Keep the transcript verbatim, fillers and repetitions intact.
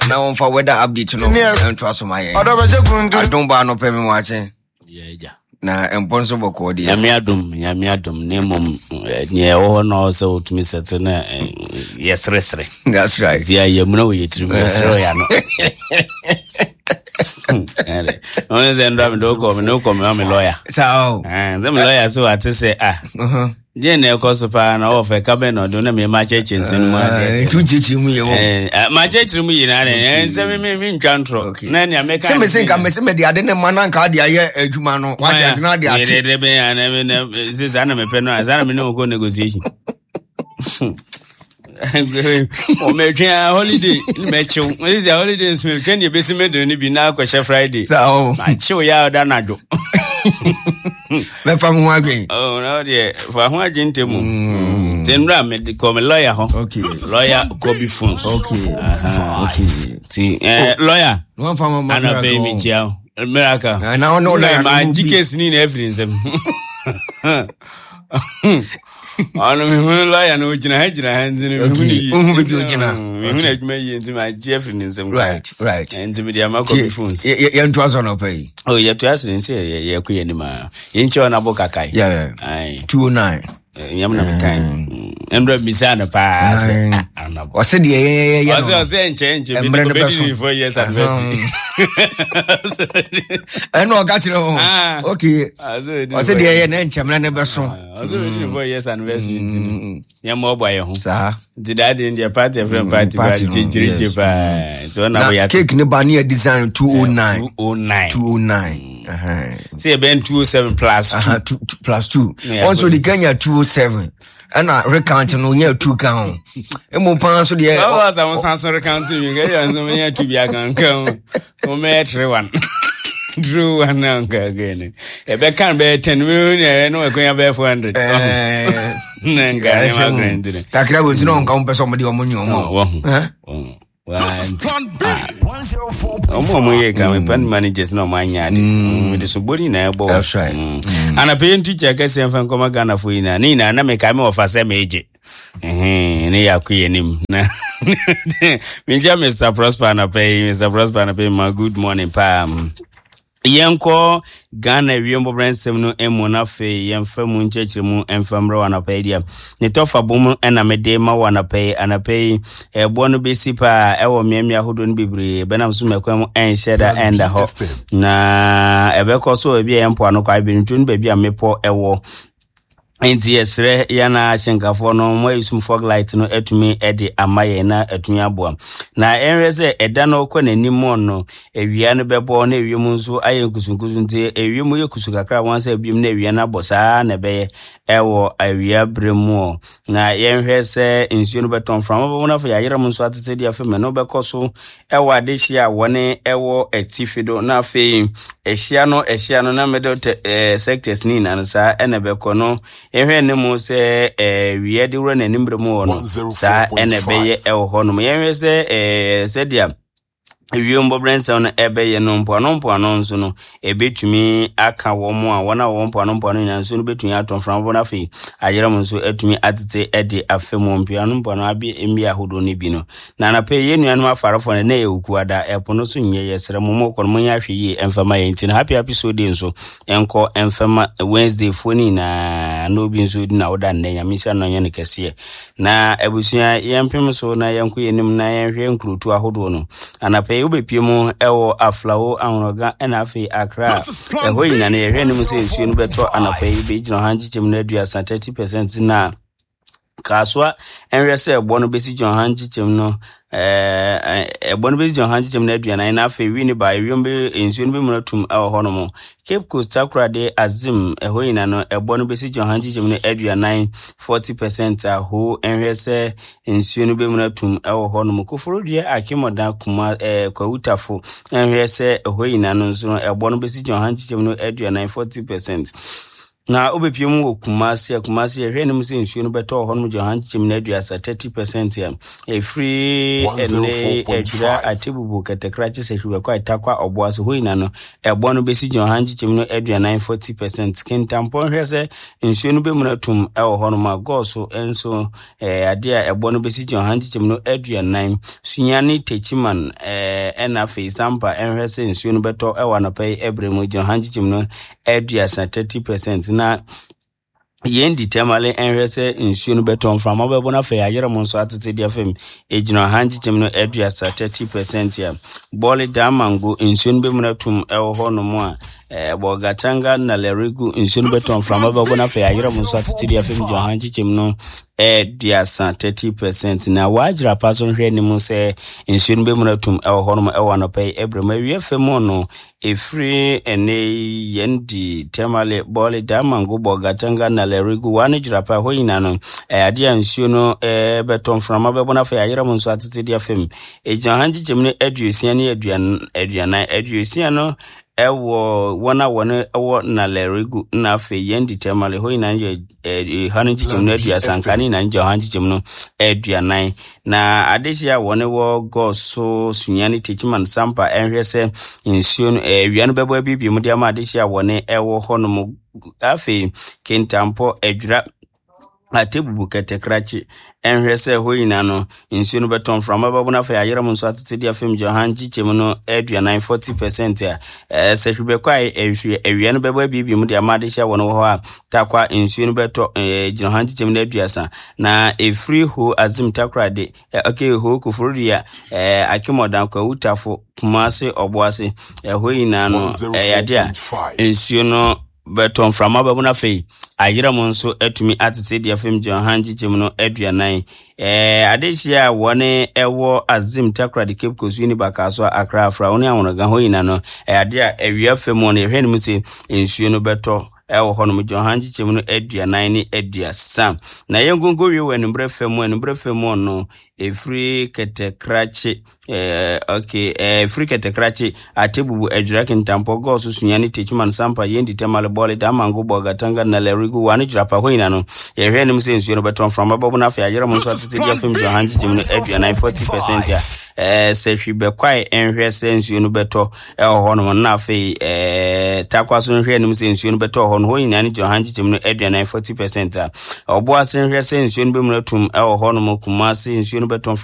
Now on for weather update no. And trust my. I don't buy no pay me watching. Yeah. Na emponso boko di. Yami adum, yami adum nemum nye o no so to me set na yes resre. That's right. Yeah, you know we to me resre ya no. Eh. Only then do come no come am lawyer. So, eh, them lawyer so at say ah. Uh-huh. Je na ekoso pa na o fe ka be no do na me ma chechi nsin mu ade. Tu chechi mu ye wo. Eh, ma chechi mu yi na ne. Nse me me me ntwantro. Na ne America. Se me se ka me se me de ade ne man anka de aye adwuma no. What is na de ate. De de be ya na me na se za na me pe no, za na me no go negotiation. O me twa holiday me chiw. This is holiday me twa be se me do ni bi na kwashe Friday. So, ma chiw ya da na do. Me fa mu agwen. Oh, no dear. For who agent mu. Ten ram me come lawyer ho. Okay. Lawyer Kobe Phones. Okay. Uh-huh. Okay. See, eh lawyer. One for my man. Ana pay me chiao. Miracle. Now no lawyer. My case ni evidence. Ano me lawyer no jina ha jina hands ni me huni. Who be jina? Me huni adwuma yi nti my Jeffrey ni nsem. Right, right. Nti me dia ma Kobe Phones. Ye ye nto aso no pay. Oh, ye to aso nti ye ye ku ye ni ma. Ye nchi ona bo kakai. Yeah. Ai. two oh nine. Yam na mekan. Embra bisana pa se. Anabo. O se de ye ye. O se o se enche enche be be four years anniversary. I know got you. Okay. O se de ye na enche mra ne be so. O se be four years anniversary tin. Yam obo ye ho. Sa. Did that in the party friend party party jiri pa. So na we cake ne ba ne design two oh nine. two oh nine. two oh nine. Uh-huh. See ben two oh seven plus two. Uh-huh. two, two plus two. Also the Kenya two oh seven. And I recount no near two count. And more pounds to the air. I was I was answering recounting you guys so many to be a can come. For me three one. Drew one again. A back can be ten million, no, going to be four hundred. Eh, Takra was no come somebody on you. Oh, Omo ye ka me pan managers no man yard. Me de sobori na ebo. That's right. Ana pay teacher ka se mfa nkoma Ghana fo ina. Ni na na me ka me ofase meje. Eh, ne yakuye nim. Na me ja Mister Prosper na pay, Mister Prosper na pay my good morning pam. Yenko Ghana wiembo brensem no emu na fe yemfa mu nchechire mu emfamro wana pay dia ne tofa bom ena mede ma wana pay ana pay ebo no besi pa ewo miamia hodo no bibre benam so mekwam ensheda enda ho na ebeko so ebi yempo anokwa ibintun ba bia mepo ewo enti yesre yana shenkafo no mo yusum fog light no etumi ede amaye na etumi aboa na enwese eda no kɔ nanimo no ewia no bebo na ewiem nso aye kusunkusu nti ewiem ye kusukakra wansa ebiem na ewia na bosa na beye ewo awia bremu na yenhwese nsuo no beton from bo na fa yayeram nso atete dia fe me no bekoso ewo adehia wone ewo etifido na fe ehia no ehia no na medo sectors ni na no sa ene bekono ehwe ne mu se eh wiye de wura nanim bremu no sa ene beye ewo hono me yenhwese eh sedia Ewiombo brensa na ebe ye no mpo no mpo no nso no ebetumi aka wo mo a wona wo mpo no mpo no nya nso no betumi aton from bona fe ayeram nso etumi atete ede afemu mpo no mpo no abi emi ahodo ni bi no na na pe ye nuanu afarefo na ye okuada epo no so nye yesere mo mo ko mo nya hwe yi emfama ye ntin happy episode nso enko emfama Wednesday foni na no bi nso di na oda na nya misha no nya ne kese na ebusua yempem so na yenko yenim na yenhwe nkrutu ahodo no ana pe ubepiem ewo aflawo anroga enafi akra eho yina na yehwe nim se nsuo no beto anapai be gino hanjichem na aduasa thirty percent na kaswa enwese ebo no besi gino hanjichem no eh ebo no besi gino hanjichem na aduana na afi wi ni ba ewiombe nsuo no be munatum ewo hono mo Cape Coast takura de azim eho yina no ebo no besi gino hanjichem na aduana forty percent aho enwese nsuo no be munatum ewo hono mo koforo die akimoda kuma eh kwa utafo enwese eho yina no nso ebo no besi gino hanjichem no aduana forty percent na obepiem wo Kumasi Kumasi ehwe nim se nsuo no beto ho no Johanchim na aduasa thirty percent ya e free ene ejira atibubu ketekrachi se hwe kwa itakwa oboaso hoina no ebo no besi Johanchim no aduana forty percent kintampo hwe se nsuo no be munatum e ho no magoso enso eh ade a ebo no besi Johanchim no aduana sunyani techiman eh ena fe sampa enhwe se nsuo no beto e wana pay ebremu Johanchim no aduasa thirty percent na yendi temale enhwese nsuo no beton from abebo na fe ayere mo nso atete dia fam ejina Johanchim no aduasa thirty percent ya boli damango nsuo no be munatum ewo ho no mo a eh bogatanga na lerigu nsuo no beton from abebo na fe ayere mo nso atete dia fam Johanchim no aduasa thirty percent na wajira paso hwe ni mo se nsuo no be munatum ewo ho no mo ewo no pay ebrema wi fam no efri ene yendi temale boli damango bogatanga na lerigu wani jirapa hoina no eh adia nsuo no eh beton from abebo na fa ayere mo nso atete dia fam e Johanchim no aduosia ne aduan aduana aduosia no ewo wana wana ewo na lerigu na fe yendi temale hoina ye Johanchim no aduasa nkani na Johanchim no aduana na adesia wone wo goso sunyani techiman sampa enhwese nsuo no eh wiano bebo abibi mu dia ma adesia wone ewo hono afi kintampo edwira atebubu ketekrachi enhwese hoina no nsuo no beton from ababo na fa ayere mo nso atete dia fam Johanchim no aduana forty percent ya eh sehwe kwai ehwe ewie no bebo abibi mu dia ma adesia wone wo ha takwa nsuo no beto eh Johanchim no aduasa na e free ho azim takrade okay ho kufuria eh akimodan kwa utafo Kumasi oboase eh hoina no eh yadia nsuo no beton from ababo na fe ayira mo nso atumi atete dia fam Johanchim no aduana eh adesia wone ewo azim takrade Cape Coast uni bakaso Accra Afra oni awonaga hoina no eh adea ewia fam no ehwe nim se nsuo no beto ewo hono mo Johanchim no aduana ni aduasa na yengongo wi we nimbre fam nimbre fam no e free ketekrachi eh okay eh free ketekrachi atebubu ejura kintampo goso sunyani techiman sampa yendi temale bole damango bogatanga na lerigu wani jirapa hoina no ehwe nim se nsuo no beton from ababo na fa ayere mo nso atete dia fam Johanchim no aduana forty percent ya eh se hwibe kwai enhwe se nsuo no beto e hono na fa eh takwaso nhwe nim se nsuo no beto hono hoina ni Johanchim no aduana forty percent a obo ase nhwe se nsuo no be munatum e hono mo Kumasi nsuo no beton